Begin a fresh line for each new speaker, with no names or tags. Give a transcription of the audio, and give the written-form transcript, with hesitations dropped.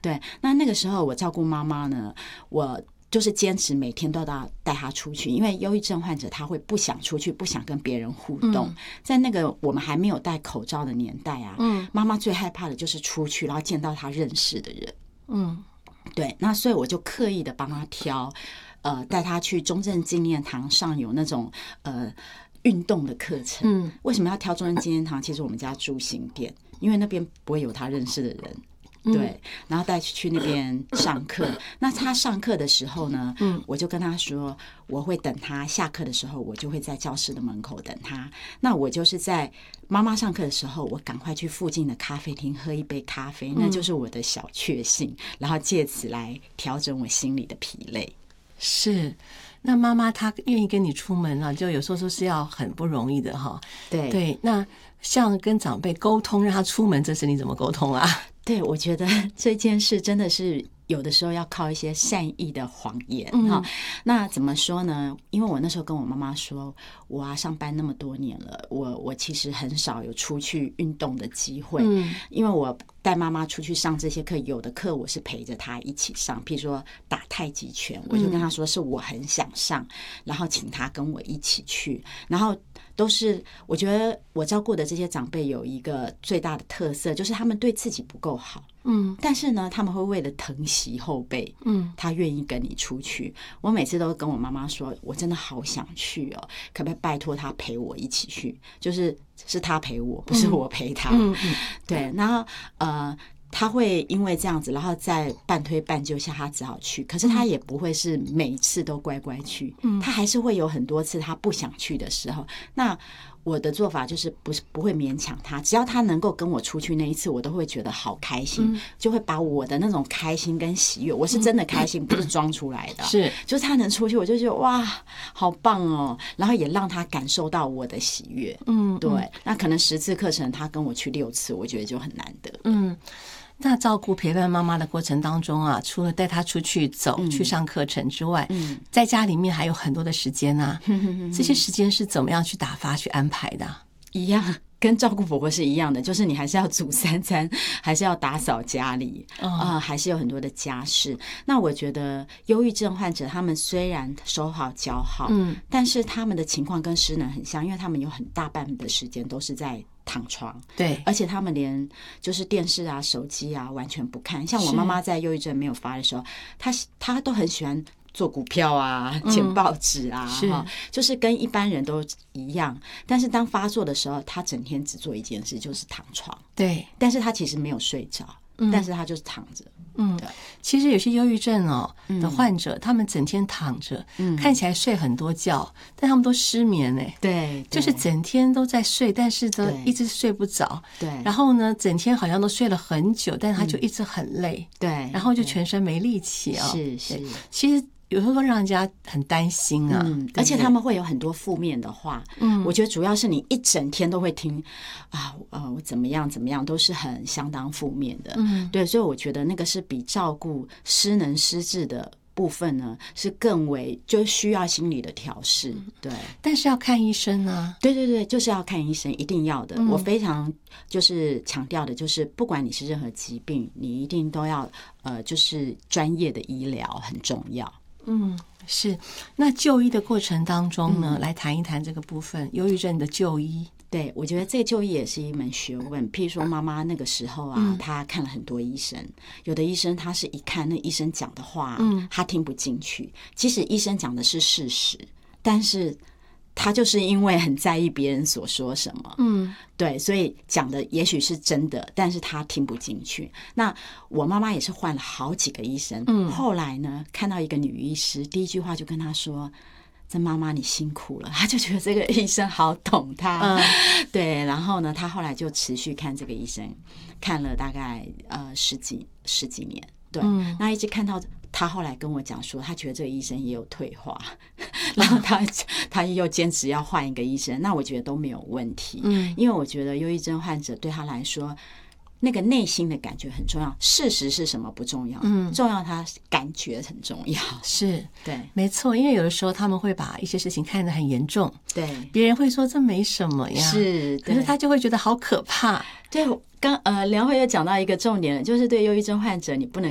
对，那个时候我照顾妈妈呢，我就是坚持每天都要带她出去，因为忧郁症患者他会不想出去，不想跟别人互动。在那个我们还没有戴口罩的年代啊，妈妈最害怕的就是出去，然后见到她认识的人。对，那所以我就刻意的帮她挑，带她去中正纪念堂上有那种运动的课程。为什么要挑中正纪念堂？其实我们家住新店，因为那边不会有她认识的人。对，然后带去那边上课。那他上课的时候呢，我就跟他说，我会等他下课的时候，我就会在教室的门口等他。那我就是在妈妈上课的时候，我赶快去附近的咖啡厅喝一杯咖啡，那就是我的小确幸，然后借此来调整我心里的疲累。
是。那妈妈她愿意跟你出门啊，就有时候是要很不容易的哈。对，那像跟长辈沟通让他出门，这是你怎么沟通啊？
对，我觉得这件事真的是有的时候要靠一些善意的谎言。那怎么说呢？因为我那时候跟我妈妈说，我上班那么多年了，我其实很少有出去运动的机会。因为我带妈妈出去上这些课，有的课我是陪着她一起上，譬如说打太极拳，我就跟她说是我很想上，然后请她跟我一起去，然后都是我觉得我照顾的这些长辈有一个最大的特色，就是他们对自己不够好。但是呢，他们会为了疼惜后辈，他愿意跟你出去。我每次都跟我妈妈说，我真的好想去哦，可不可以拜托他陪我一起去？是他陪我，不是我陪他。对，然后他会因为这样子，然后在半推半就下，他只好去。可是他也不会是每一次都乖乖去，他还是会有很多次他不想去的时候。那我的做法就是不会勉强他，只要他能够跟我出去那一次，我都会觉得好开心，就会把我的那种开心跟喜悦，我是真的开心，不是装出来的，就是他能出去，我就觉得哇，好棒哦，然后也让他感受到我的喜悦。对，那可能10次课程，他跟我去6次，我觉得就很难得。
那照顾陪伴妈妈的过程当中啊，除了带她出去走、去上课程之外，在家里面还有很多的时间啊。这些时间是怎么样去打发、去安排的？
一样，跟照顾婆婆是一样的，就是你还是要煮3餐，还是要打扫家里，还是有很多的家事。那我觉得忧郁症患者他们虽然手好脚好，但是他们的情况跟失能很像，因为他们有很大半的时间都是在躺床。
对，
而且他们连就是电视啊、手机啊完全不看。像我妈妈在忧郁症没有发的时候，她都很喜欢做股票啊、捡报纸啊，就是跟一般人都一样。但是当发作的时候，她整天只做一件事，就是躺床。
对，
但是她其实没有睡着，但是她就是躺着。对，
其实有些忧郁症的患者，他们整天躺着，看起来睡很多觉，但他们都失眠哎。
对，
就是整天都在睡，但是都一直睡不着。
对，
然后呢，整天好像都睡了很久，但是他就一直很累。
对，
然后就全身没力气啊。
是，
其实有时候让人家很担心啊。
而且他们会有很多负面的话。我觉得主要是你一整天都会听我怎么样怎么样，都是很相当负面的。对，所以我觉得那个是比照顾失能失智的部分呢，是更为就需要心理的调试。对，
但是要看医生啊。
对，就是要看医生，一定要的。我非常就是强调的，就是不管你是任何疾病，你一定都要就是专业的医疗很重要。
是。那就医的过程当中呢，来谈一谈这个部分，忧郁症的就医。
对，我觉得这个就医也是一门学问。譬如说妈妈那个时候啊，她看了很多医生，有的医生他是一看那医生讲的话，他听不进去。即使医生讲的是事实，但是他就是因为很在意别人所说什么，对，所以讲的也许是真的，但是他听不进去。那我妈妈也是换了好几个医生，后来呢，看到一个女医师，第一句话就跟她说，这妈妈你辛苦了。他就觉得这个医生好懂他。对，然后呢，他后来就持续看这个医生，看了大概十几年。对，那一直看到他后来跟我讲说，他觉得这个医生也有退化，然后他又坚持要换一个医生。那我觉得都没有问题。因为我觉得忧郁症患者对他来说，那个内心的感觉很重要，事实是什么不重要，重要他感觉很重要。
是，
对，
没错。因为有的时候他们会把一些事情看得很严重，
对，
别人会说这没什么呀，
是，
可是他就会觉得好可怕。
对，刚梁慧又讲到一个重点了，就是对忧郁症患者，你不能